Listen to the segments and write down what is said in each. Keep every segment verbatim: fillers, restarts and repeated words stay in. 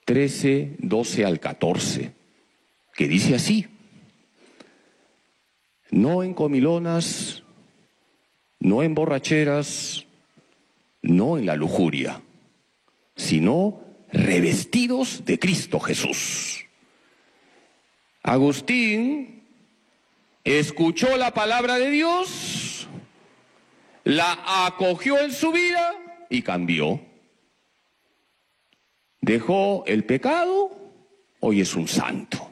trece, doce al catorce, que dice así: no en comilonas, no en borracheras, no en la lujuria, sino revestidos de Cristo Jesús. Agustín escuchó la palabra de Dios, la acogió en su vida y cambió. Dejó el pecado, hoy es un santo.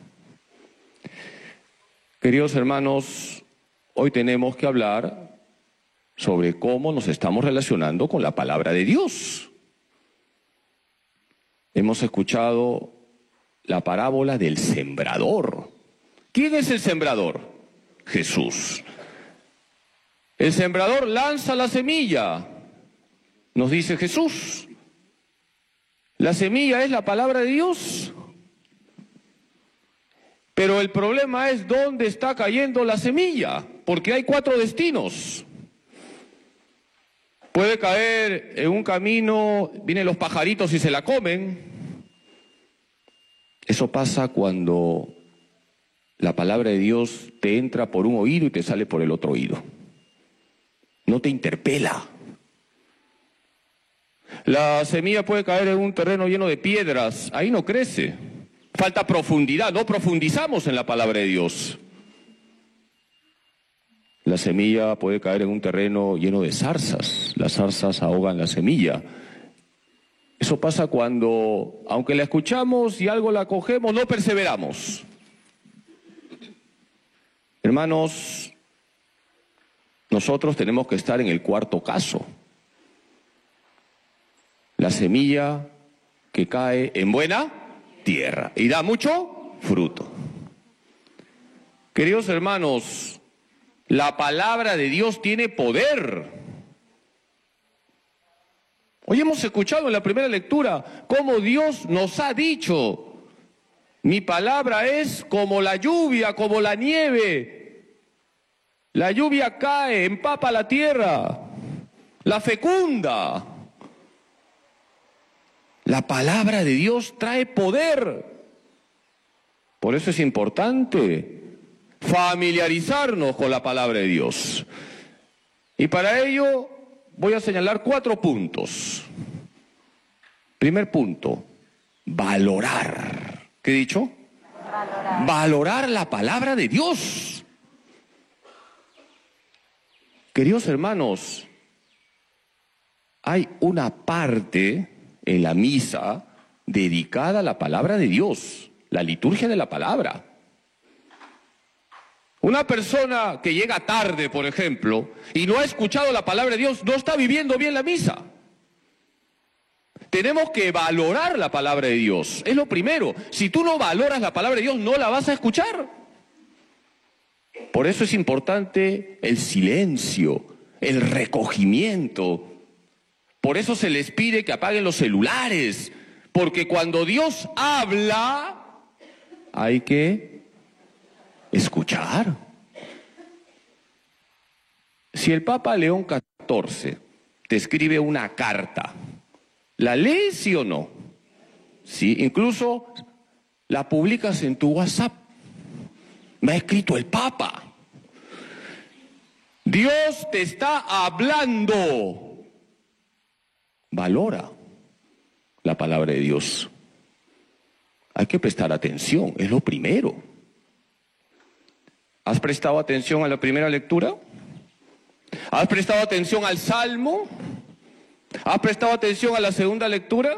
Queridos hermanos, hoy tenemos que hablar sobre cómo nos estamos relacionando con la palabra de Dios. Hemos escuchado la parábola del sembrador. ¿Quién es el sembrador? Jesús. El sembrador lanza la semilla, nos dice Jesús. La semilla es la palabra de Dios. Pero el problema es dónde está cayendo la semilla, porque hay cuatro destinos. Puede caer en un camino, vienen los pajaritos y se la comen. Eso pasa cuando la palabra de Dios te entra por un oído y te sale por el otro oído. No te interpela. La semilla puede caer en un terreno lleno de piedras, ahí no crece. Falta profundidad, no profundizamos en la palabra de Dios. La semilla puede caer en un terreno lleno de zarzas, las zarzas ahogan la semilla. Eso pasa cuando, aunque la escuchamos y algo la cogemos, no perseveramos. Hermanos, nosotros tenemos que estar en el cuarto caso. La semilla que cae en buena tierra y da mucho fruto. Queridos hermanos, la palabra de Dios tiene poder. Hoy hemos escuchado en la primera lectura cómo Dios nos ha dicho: mi palabra es como la lluvia, como la nieve. La lluvia cae, empapa la tierra, la fecunda. La palabra de Dios trae poder. Por eso es importante familiarizarnos con la palabra de Dios. Y para ello voy a señalar cuatro puntos. Primer punto, valorar. ¿Qué he dicho? Valorar. Valorar la palabra de Dios. Queridos hermanos, hay una parte en la misa dedicada a la palabra de Dios, la liturgia de la palabra. Una persona que llega tarde, por ejemplo, y no ha escuchado la palabra de Dios, no está viviendo bien la misa. Tenemos que valorar la palabra de Dios, es lo primero. Si tú no valoras la palabra de Dios, no la vas a escuchar. Por eso es importante el silencio, el recogimiento. Por eso se les pide que apaguen los celulares, porque cuando Dios habla, hay que escuchar. Si el Papa León catorce te escribe una carta, ¿la lees sí o no? Sí, incluso la publicas en tu WhatsApp. Me ha escrito el Papa. Dios te está hablando. Valora la palabra de Dios. Hay que prestar atención, es lo primero. ¿Has prestado atención a la primera lectura? ¿Has prestado atención al Salmo? ¿Has prestado atención a la segunda lectura?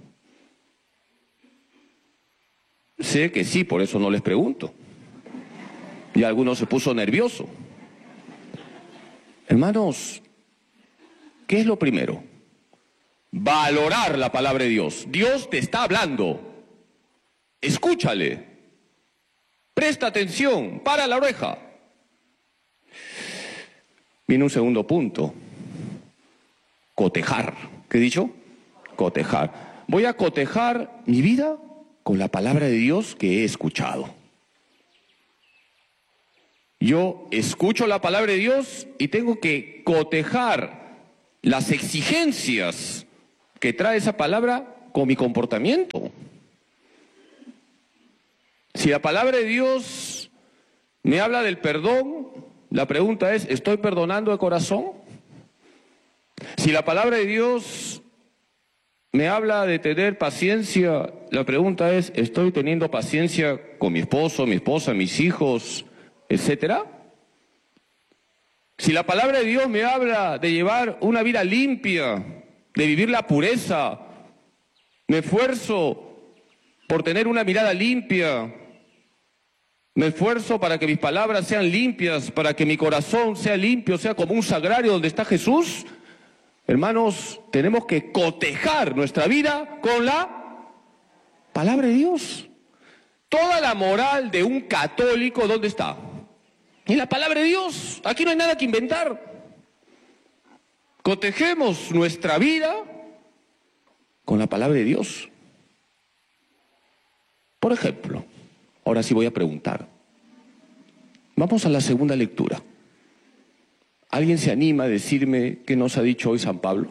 Sé que sí, por eso no les pregunto. Y alguno se puso nervioso. Hermanos, ¿qué es lo primero? Valorar la palabra de Dios. Dios te está hablando. Escúchale. Presta atención. Para la oreja. Viene un segundo punto. Cotejar. ¿Qué he dicho? Cotejar. Voy a cotejar mi vida con la palabra de Dios que he escuchado. Yo escucho la palabra de Dios y tengo que cotejar las exigencias que trae esa palabra con mi comportamiento. Si la palabra de Dios me habla del perdón, la pregunta es, ¿estoy perdonando de corazón? Si la palabra de Dios me habla de tener paciencia, la pregunta es, ¿estoy teniendo paciencia con mi esposo, mi esposa, mis hijos, etcétera? Si la palabra de Dios me habla de llevar una vida limpia, de vivir la pureza, me esfuerzo por tener una mirada limpia, me esfuerzo para que mis palabras sean limpias, para que mi corazón sea limpio, sea como un sagrario donde está Jesús. Hermanos, tenemos que cotejar nuestra vida con la palabra de Dios. Toda la moral de un católico, ¿dónde está? En la palabra de Dios. Aquí no hay nada que inventar. Cotejemos nuestra vida con la palabra de Dios. Por ejemplo, ahora sí voy a preguntar. Vamos a la segunda lectura. ¿Alguien se anima a decirme qué nos ha dicho hoy San Pablo?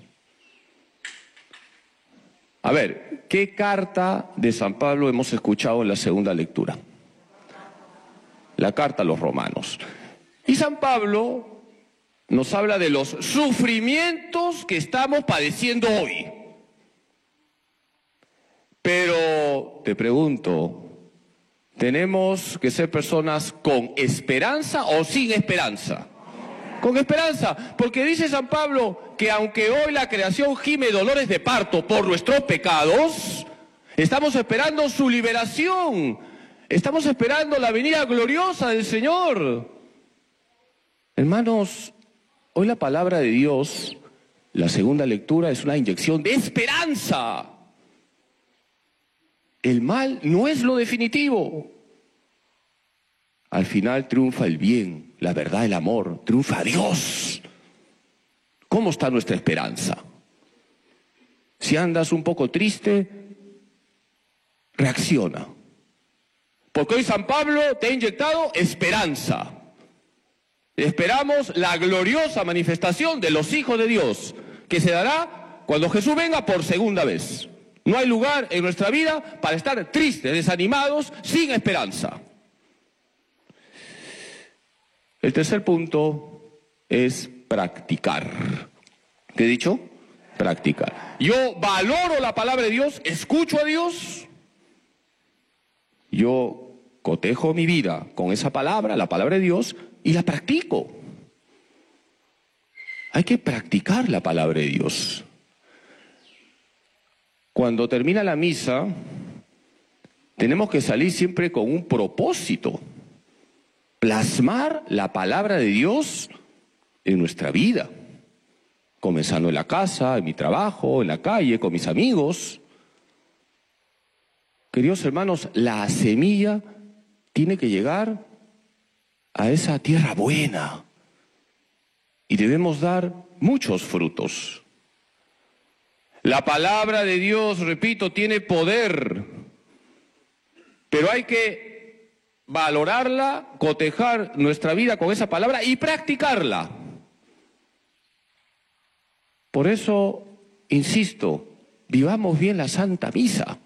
A ver, ¿qué carta de San Pablo hemos escuchado en la segunda lectura? La carta a los romanos. Y San Pablo nos habla de los sufrimientos que estamos padeciendo hoy. Pero te pregunto, ¿tenemos que ser personas con esperanza o sin esperanza? Con esperanza, porque dice San Pablo que aunque hoy la creación gime dolores de parto por nuestros pecados, estamos esperando su liberación, estamos esperando la venida gloriosa del Señor. Hermanos, hoy la palabra de Dios, la segunda lectura, es una inyección de esperanza. El mal no es lo definitivo. Al final triunfa el bien, la verdad, el amor, triunfa Dios. ¿Cómo está nuestra esperanza? Si andas un poco triste, reacciona. Porque hoy San Pablo te ha inyectado esperanza. Esperamos la gloriosa manifestación de los hijos de Dios, que se dará cuando Jesús venga por segunda vez. No hay lugar en nuestra vida para estar tristes, desanimados, sin esperanza. El tercer punto es practicar. ¿Qué he dicho? Practicar. Yo valoro la palabra de Dios, escucho a Dios, yo cotejo mi vida con esa palabra, la palabra de Dios, y la practico. Hay que practicar la palabra de Dios. Cuando termina la misa, tenemos que salir siempre con un propósito. Plasmar la palabra de Dios en nuestra vida, comenzando en la casa, en mi trabajo, en la calle, con mis amigos. Queridos hermanos, la semilla tiene que llegar a esa tierra buena y debemos dar muchos frutos. La palabra de Dios, repito, tiene poder, pero hay que valorarla, cotejar nuestra vida con esa palabra y practicarla. Por eso, insisto, vivamos bien la Santa Misa.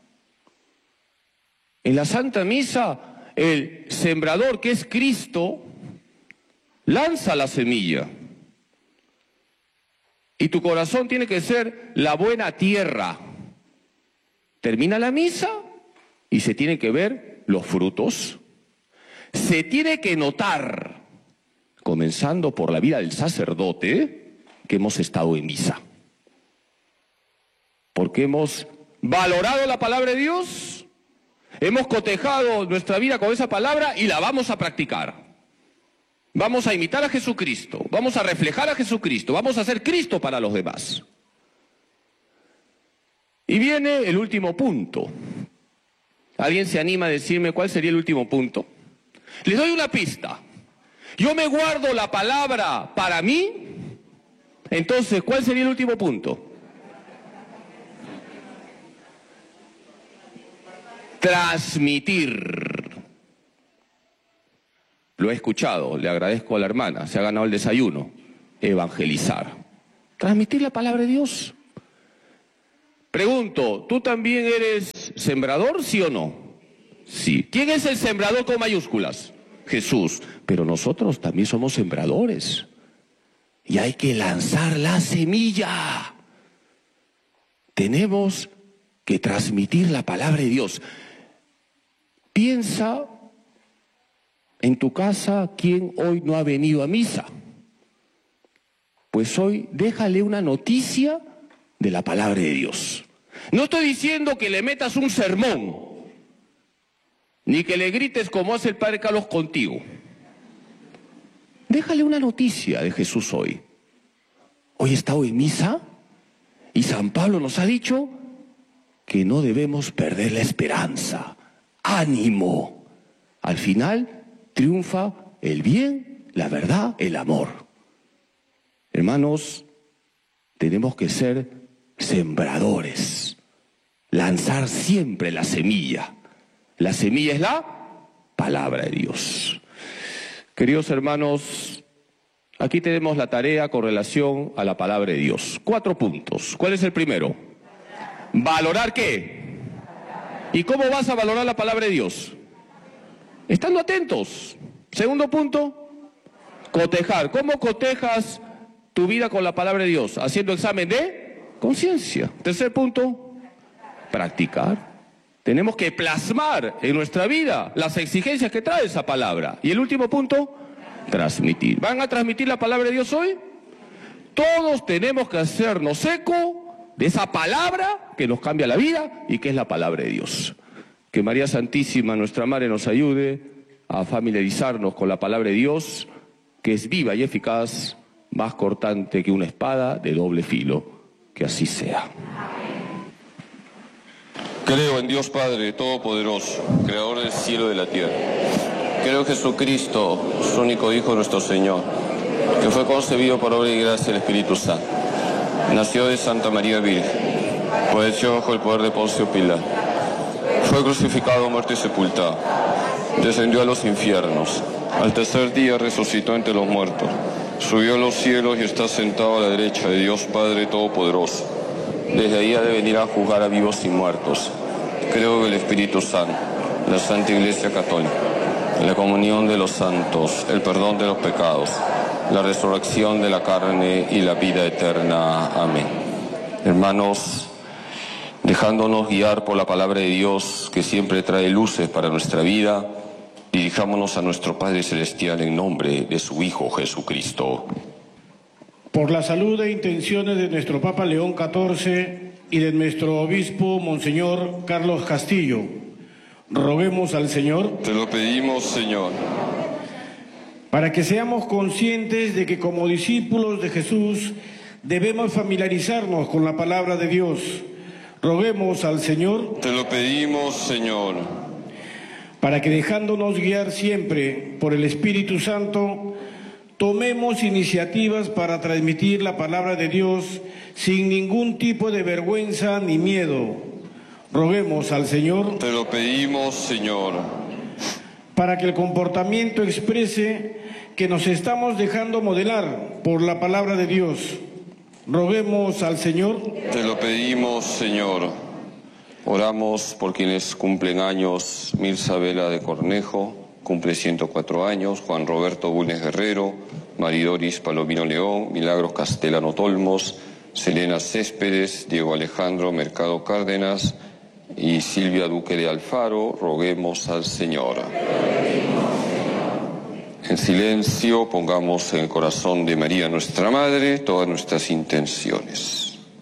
En la Santa Misa, el sembrador, que es Cristo, lanza la semilla. Y tu corazón tiene que ser la buena tierra. Termina la misa y se tienen que ver los frutos. Se tiene que notar, comenzando por la vida del sacerdote, que hemos estado en misa. Porque hemos valorado la palabra de Dios, hemos cotejado nuestra vida con esa palabra y la vamos a practicar. Vamos a imitar a Jesucristo, vamos a reflejar a Jesucristo, vamos a ser Cristo para los demás. Y viene el último punto. ¿Alguien se anima a decirme cuál sería el último punto? Les doy una pista. Yo me guardo la palabra para mí, entonces, ¿cuál sería el último punto? Transmitir. Lo he escuchado, le agradezco a la hermana, se ha ganado el desayuno. Evangelizar. Transmitir la palabra de Dios. Pregunto, ¿tú también eres sembrador, sí o no? Sí. ¿Quién es el sembrador con mayúsculas? Jesús. Pero nosotros también somos sembradores. Y hay que lanzar la semilla. Tenemos que transmitir la palabra de Dios. Piensa en tu casa quién hoy no ha venido a misa. Pues hoy déjale una noticia de la palabra de Dios. No estoy diciendo que le metas un sermón, ni que le grites como hace el Padre Carlos contigo. Déjale una noticia de Jesús hoy. Hoy he estado en misa y San Pablo nos ha dicho que no debemos perder la esperanza. ¡Ánimo! Al final triunfa el bien, la verdad, el amor. Hermanos, tenemos que ser sembradores, lanzar siempre la semilla. La semilla es la palabra de Dios. Queridos hermanos, aquí tenemos la tarea con relación a la palabra de Dios. Cuatro puntos. ¿Cuál es el primero? ¿Valorar qué? ¿Y cómo vas a valorar la palabra de Dios? Estando atentos. Segundo punto, cotejar. ¿Cómo cotejas tu vida con la palabra de Dios? Haciendo examen de conciencia. Tercer punto, practicar. Tenemos que plasmar en nuestra vida las exigencias que trae esa palabra. Y el último punto, transmitir. ¿Van a transmitir la palabra de Dios hoy? Todos tenemos que hacernos eco de esa palabra que nos cambia la vida y que es la palabra de Dios. Que María Santísima, nuestra Madre, nos ayude a familiarizarnos con la palabra de Dios, que es viva y eficaz, más cortante que una espada de doble filo. Que así sea. Creo en Dios Padre Todopoderoso, Creador del cielo y de la tierra. Creo en Jesucristo, su único Hijo, nuestro Señor, que fue concebido por obra y gracia del Espíritu Santo. Nació de Santa María Virgen, padeció bajo el poder de Poncio Pilato. Fue crucificado, muerto y sepultado. Descendió a los infiernos. Al tercer día resucitó entre los muertos. Subió a los cielos y está sentado a la derecha de Dios Padre Todopoderoso. Desde ahí ha de venir a juzgar a vivos y muertos. Creo en el Espíritu Santo, la Santa Iglesia Católica, la comunión de los santos, el perdón de los pecados, la resurrección de la carne y la vida eterna. Amén. Hermanos, dejándonos guiar por la palabra de Dios, que siempre trae luces para nuestra vida, dirijámonos a nuestro Padre Celestial en nombre de su Hijo Jesucristo. Por la salud e intenciones de nuestro Papa León catorce y de nuestro obispo Monseñor Carlos Castillo, roguemos al Señor. Te lo pedimos, Señor. Para que seamos conscientes de que como discípulos de Jesús debemos familiarizarnos con la palabra de Dios. Roguemos al Señor. Te lo pedimos, Señor. Para que dejándonos guiar siempre por el Espíritu Santo, tomemos iniciativas para transmitir la palabra de Dios sin ningún tipo de vergüenza ni miedo. Roguemos al Señor. Te lo pedimos, Señor. Para que el comportamiento exprese que nos estamos dejando modelar por la palabra de Dios. Roguemos al Señor. Te lo pedimos, Señor. Oramos por quienes cumplen años: Mirza Vela de Cornejo, cumple ciento cuatro años, Juan Roberto Bulnes Guerrero, Maridoris Palomino León, Milagros Castellano Tolmos, Selena Céspedes, Diego Alejandro Mercado Cárdenas y Silvia Duque de Alfaro. Roguemos al Señor. En silencio pongamos en el corazón de María nuestra Madre todas nuestras intenciones.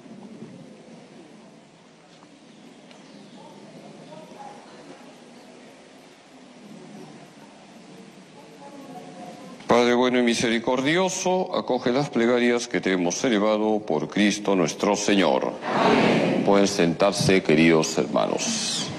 Padre bueno y misericordioso, acoge las plegarias que te hemos elevado por Cristo nuestro Señor. Amén. Pueden sentarse, queridos hermanos.